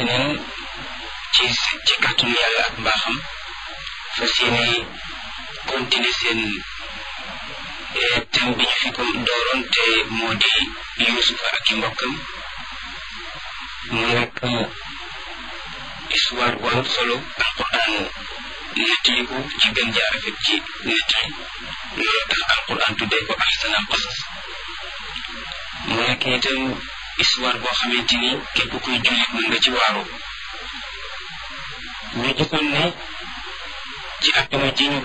dellusi neen ci kàttanu yàlla ak mbaaxam fas yéene continuer seen thème bi ñu fi ko dooroon te moo di Yuusufa ak i mbokkam mu nekk histoire bu am solo alquran nettali ko ci gën jaar rafet ci nettali loolu tax alquran tuddee ko ahsanal qasas mu nekk itam histoire boo xamante ni képp kuy jullit mën nga ci waaru ñu gisoon ne ci àjjuma ji ñu